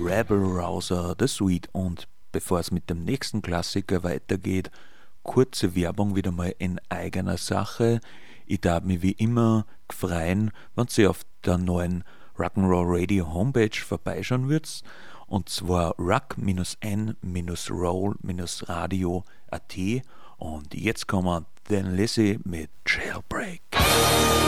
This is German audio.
Rebel Rouser The Sweet. Und bevor es mit dem nächsten Klassiker weitergeht, kurze Werbung wieder mal in eigener Sache. Ich darf mich wie immer freuen, wenn Sie auf der neuen Rock'n'Roll Radio Homepage vorbeischauen würdet. Und zwar rock-n-roll-radio.at. Und jetzt kommen Dan Lizzy mit Jailbreak.